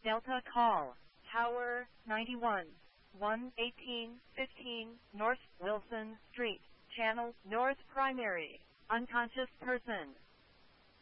Delta call. Tower 91. 11815 North Wilson Street. Channel North Primary. Unconscious person.